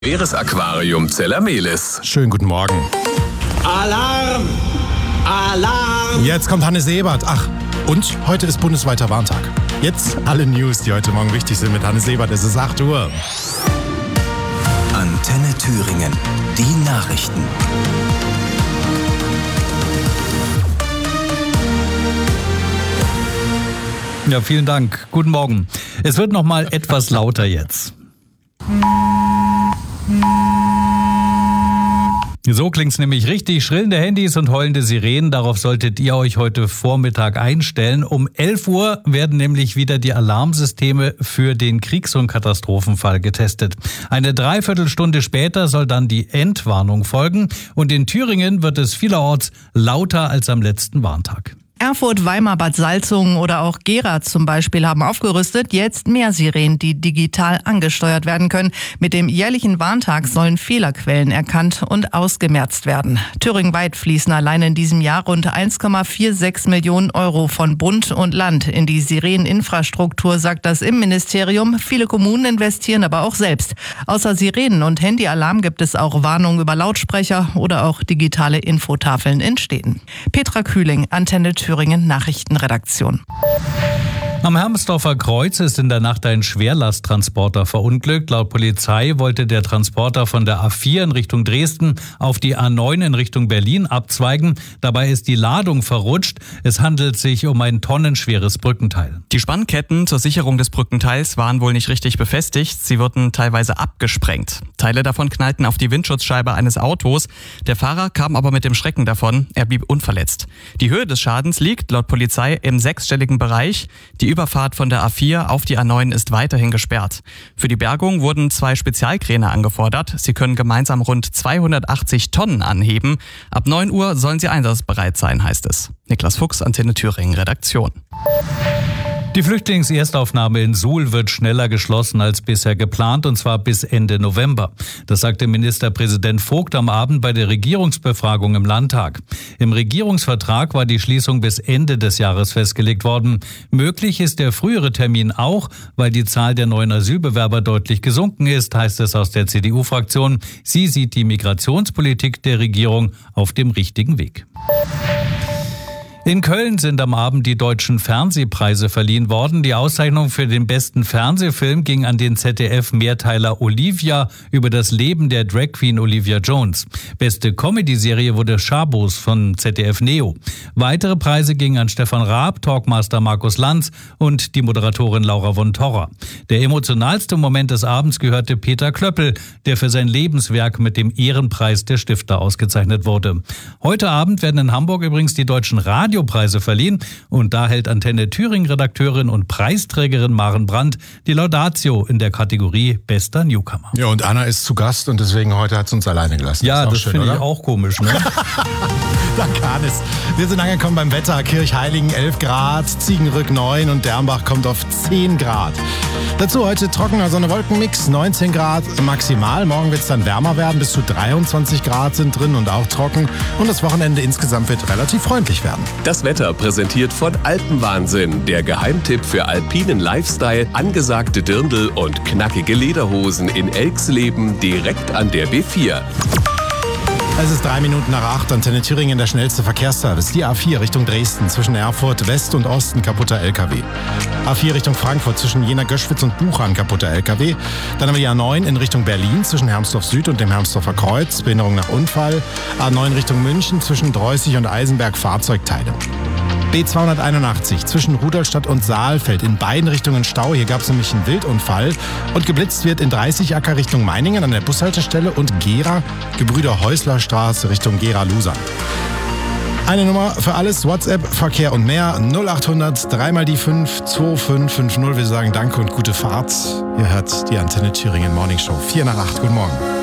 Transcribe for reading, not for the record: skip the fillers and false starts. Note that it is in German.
Meeresaquarium Zellermelis. Schönen guten Morgen. Alarm! Alarm! Jetzt kommt Hannes Sebert. Ach, und heute ist bundesweiter Warntag. Jetzt alle News, die heute Morgen wichtig sind mit Hannes Sebert. Es ist 8 Uhr. Antenne Thüringen. Die Nachrichten. Ja, vielen Dank. Guten Morgen. Es wird noch mal etwas lauter jetzt. So klingt's nämlich richtig. Schrillende Handys und heulende Sirenen, darauf solltet ihr euch heute Vormittag einstellen. Um 11 Uhr werden nämlich wieder die Alarmsysteme für den Kriegs- und Katastrophenfall getestet. Eine Dreiviertelstunde später soll dann die Endwarnung folgen. Und in Thüringen wird es vielerorts lauter als am letzten Warntag. Erfurt, Weimar, Bad Salzungen oder auch Gera zum Beispiel haben aufgerüstet. Jetzt mehr Sirenen, die digital angesteuert werden können. Mit dem jährlichen Warntag sollen Fehlerquellen erkannt und ausgemerzt werden. Thüringenweit fließen allein in diesem Jahr rund 1,46 Millionen Euro von Bund und Land in die Sireneninfrastruktur, sagt das Innenministerium. Viele Kommunen investieren aber auch selbst. Außer Sirenen und Handyalarm gibt es auch Warnungen über Lautsprecher oder auch digitale Infotafeln in Städten. Petra Kühling, Antenne Thüringen Nachrichtenredaktion. Am Hermsdorfer Kreuz ist in der Nacht ein Schwerlasttransporter verunglückt. Laut Polizei wollte der Transporter von der A4 in Richtung Dresden auf die A9 in Richtung Berlin abzweigen. Dabei ist die Ladung verrutscht. Es handelt sich um ein tonnenschweres Brückenteil. Die Spannketten zur Sicherung des Brückenteils waren wohl nicht richtig befestigt. Sie wurden teilweise abgesprengt. Teile davon knallten auf die Windschutzscheibe eines Autos. Der Fahrer kam aber mit dem Schrecken davon. Er blieb unverletzt. Die Höhe des Schadens liegt laut Polizei im sechsstelligen Bereich. Die Überfahrt von der A4 auf die A9 ist weiterhin gesperrt. Für die Bergung wurden 2 Spezialkräne angefordert. Sie können gemeinsam rund 280 Tonnen anheben. Ab 9 Uhr sollen sie einsatzbereit sein, heißt es. Niklas Fuchs, Antenne Thüringen, Redaktion. Die Flüchtlingserstaufnahme in Suhl wird schneller geschlossen als bisher geplant, und zwar bis Ende November. Das sagte Ministerpräsident Vogt am Abend bei der Regierungsbefragung im Landtag. Im Regierungsvertrag war die Schließung bis Ende des Jahres festgelegt worden. Möglich ist der frühere Termin auch, weil die Zahl der neuen Asylbewerber deutlich gesunken ist, heißt es aus der CDU-Fraktion. Sie sieht die Migrationspolitik der Regierung auf dem richtigen Weg. In Köln sind am Abend die deutschen Fernsehpreise verliehen worden. Die Auszeichnung für den besten Fernsehfilm ging an den ZDF-Mehrteiler Olivia über das Leben der Drag Queen Olivia Jones. Beste Comedy-Serie wurde Schabos von ZDF Neo. Weitere Preise gingen an Stefan Raab, Talkmaster Markus Lanz und die Moderatorin Laura von Torra. Der emotionalste Moment des Abends gehörte Peter Klöppel, der für sein Lebenswerk mit dem Ehrenpreis der Stifter ausgezeichnet wurde. Heute Abend werden in Hamburg übrigens die deutschen Radiopreise verliehen, und da hält Antenne Thüringen-Redakteurin und Preisträgerin Maren Brandt die Laudatio in der Kategorie Bester Newcomer. Ja, und Anna ist zu Gast und deswegen heute hat sie uns alleine gelassen. Ja, das finde ich auch komisch, ne? Danke, Hannes. Wir sind angekommen beim Wetter. Kirchheiligen 11 Grad, Ziegenrück 9 und Dernbach kommt auf 10 Grad. Dazu heute trockener Sonne-Wolken-Mix, 19 Grad maximal. Morgen wird es dann wärmer werden, bis zu 23 Grad sind drin und auch trocken. Und das Wochenende insgesamt wird relativ freundlich werden. Das Wetter präsentiert von Alpenwahnsinn, der Geheimtipp für alpinen Lifestyle, angesagte Dirndl und knackige Lederhosen in Elxleben direkt an der B4. Es ist 3 Minuten nach 8, Antenne Thüringen, der schnellste Verkehrsservice. Die A4 Richtung Dresden, zwischen Erfurt West und Osten kaputter LKW. A4 Richtung Frankfurt, zwischen Jena-Göschwitz und Buchan kaputter LKW. Dann haben wir die A9 in Richtung Berlin, zwischen Hermsdorf Süd und dem Hermsdorfer Kreuz, Behinderung nach Unfall. A9 Richtung München, zwischen Dreußig und Eisenberg Fahrzeugteile. B281 zwischen Rudolstadt und Saalfeld, in beiden Richtungen Stau. Hier gab es nämlich einen Wildunfall. Und geblitzt wird in 30 Acker Richtung Meiningen an der Bushaltestelle und Gera, Gebrüder-Häusler-Straße Richtung Gera-Lusern. Eine Nummer für alles, WhatsApp, Verkehr und mehr, 0800 3 mal die 5 2550. Wir sagen Danke und gute Fahrt. Ihr hört die Antenne Thüringen Morning Show, 4 nach 8. Guten Morgen.